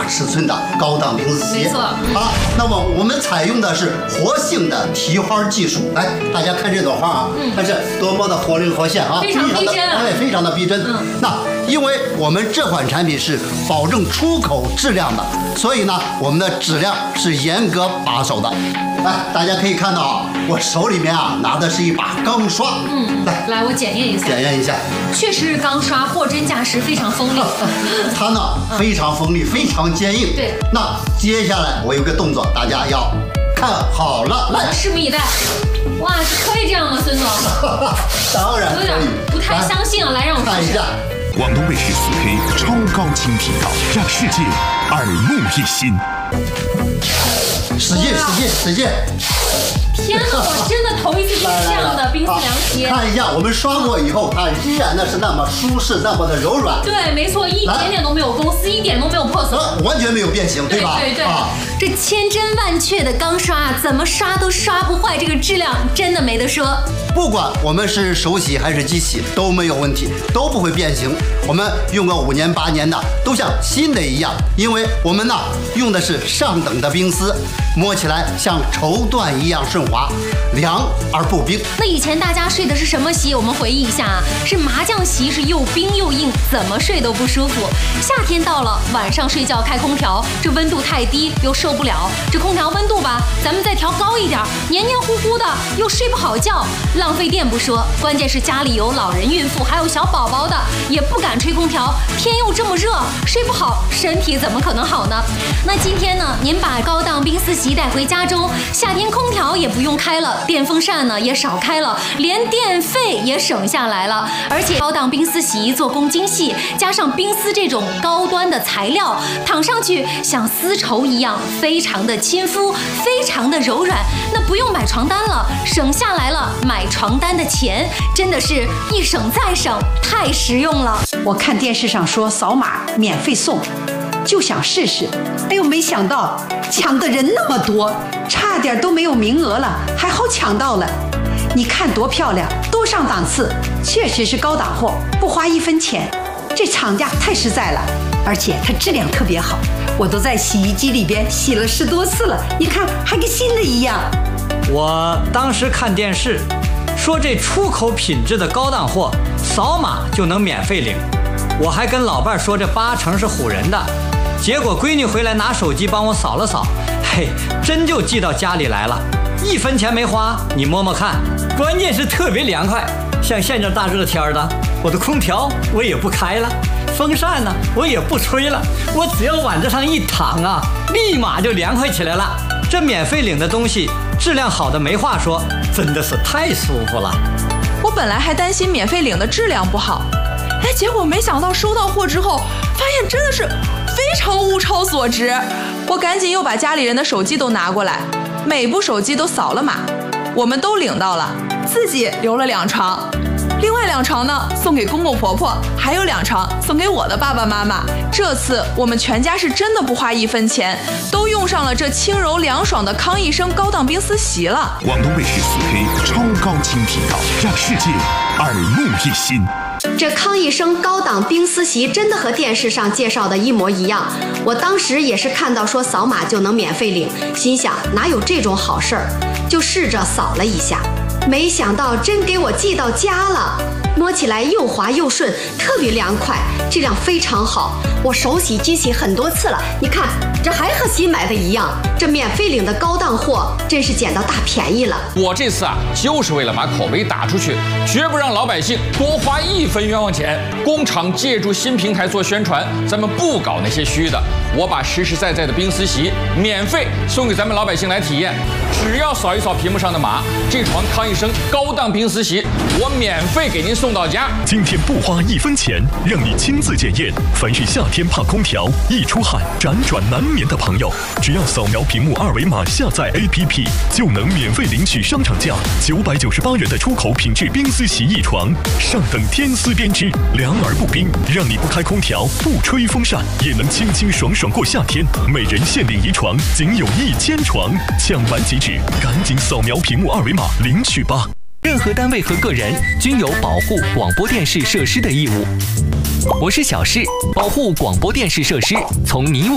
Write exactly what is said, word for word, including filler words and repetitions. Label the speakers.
Speaker 1: 尺寸的高档冰丝席。
Speaker 2: 没错
Speaker 1: 啊，那么我们采用的是活性的提花技术。来，大家看这朵花啊，
Speaker 2: 嗯、
Speaker 1: 它是多么的活灵活现啊，
Speaker 2: 非常逼真啊，
Speaker 1: 哎，非常的逼真。嗯，那因为我们这款产品是保证出口质量的，所以呢，我们的质量是严格把守的。来，大家可以看到啊，我手里面啊拿的是一把钢刷。
Speaker 2: 嗯，
Speaker 1: 来，
Speaker 2: 来我检验一下。
Speaker 1: 检验一下。
Speaker 2: 确实，钢刷货真价实，非常锋利。
Speaker 1: 它呢非常锋利，非常坚硬。
Speaker 2: 对。
Speaker 1: 那接下来我有个动作，大家要看好了，来，
Speaker 2: 拭目以待。哇，可以这样吗，孙总？
Speaker 1: 当然可以。
Speaker 2: 有点不太相信啊，来让我
Speaker 1: 看一下。
Speaker 3: 广东卫视四 K 超高清频道，让世界耳目一新。
Speaker 1: 使劲，使劲，使劲！
Speaker 2: 天哪，我真的头一次见这样的冰丝凉席。
Speaker 1: 看一下，我们刷过以后，它依然的是那么舒适，那么的柔软。
Speaker 2: 对，没错，一点点都没有公司，一点都没有破损，
Speaker 1: 完全没有变形，对吧？
Speaker 2: 对对对。
Speaker 1: 啊，
Speaker 2: 这千真万确的钢刷啊，怎么刷都刷不坏，这个质量真的没得说。
Speaker 1: 不管我们是手洗还是机洗都没有问题，都不会变形。我们用个五年八年的，都像新的一样，因为我们呢用的是上等的冰丝，摸起来像绸缎一样顺滑，凉而不冰。
Speaker 2: 那以前大家睡的是什么席？我们回忆一下啊，是麻将席，是又冰又硬，怎么睡都不舒服。夏天到了，晚上睡觉开空调，这温度太低又受不了，这空调温度吧，咱们再调高一点，黏黏糊糊的又睡不好觉，浪费电不说，关键是家里有老人、孕妇还有小宝宝的，也不敢吹空调，天又这么热，睡不好，身体怎么可能好呢？那今天呢，您把高档冰丝席带回家中，夏天空调也不用开了，电风扇呢也少开了，连电费也省下来了。而且高档冰丝席做工精细，加上冰丝这种高端的材料，躺上去像丝绸一样，非常的亲肤，非常的柔软。那不用买床单了，省下来了买床单的钱，真的是一省再省，太实用了。
Speaker 4: 我看电视上说扫码免费送，就想试试。哎呦，没想到抢的人那么多，差点都没有名额了，还好抢到了。你看多漂亮，多上档次，确实是高档货，不花一分钱。这厂家太实在了，而且它质量特别好，我都在洗衣机里边洗了十多次了，你看还跟新的一样。
Speaker 5: 我当时看电视说这出口品质的高档货扫码就能免费领，我还跟老伴说这八成是唬人的，结果闺女回来拿手机帮我扫了扫，嘿，真就寄到家里来了，一分钱没花，你摸摸看，关键是特别凉快。像现在大热天的，我的空调我也不开了，风扇呢我也不吹了，我只要往这上一躺啊，立马就凉快起来了。这免费领的东西质量好的没话说，真的是太舒服了。
Speaker 6: 我本来还担心免费领的质量不好，哎，结果没想到收到货之后，发现真的是非常物超所值。我赶紧又把家里人的手机都拿过来，每部手机都扫了码，我们都领到了，自己留了两床，另外两床呢送给公公婆婆，还有两床送给我的爸爸妈妈。这次我们全家是真的不花一分钱，都用上了这轻柔凉爽的康益生高档冰丝席了。
Speaker 3: 广东卫视四 K 超高清频道，让世界耳目一新。
Speaker 7: 这康益生高档冰丝席真的和电视上介绍的一模一样，我当时也是看到说扫码就能免费领，心想哪有这种好事儿，就试着扫了一下，没想到真给我寄到家了，摸起来又滑又顺，特别凉快，质量非常好。我手洗机洗很多次了，你看这还和新买的一样，这免费领的高档货真是捡到大便宜了。
Speaker 8: 我这次啊，就是为了把口碑打出去，绝不让老百姓多花一分冤枉钱。工厂借助新平台做宣传，咱们不搞那些虚的。我把实实在在的冰丝席免费送给咱们老百姓来体验，只要扫一扫屏幕上的码，这床康益生高档冰丝席我免费给您送到家。
Speaker 3: 今天不花一分钱，让你亲自检验。凡是夏天怕空调、易出汗、辗转难眠的朋友，只要扫描屏幕二维码下载 A P P， 就能免费领取商场价九百九十八元的出口品质冰丝席一床，上等天丝编织，凉而不冰，让你不开空调、不吹风扇也能清清爽爽过夏天。每人限领一床，仅有一千床，抢完即止，赶紧扫描屏幕二维码领取吧。
Speaker 9: 任何单位和个人均有保护广播电视设施的义务。我是小事，保护广播电视设施从你我。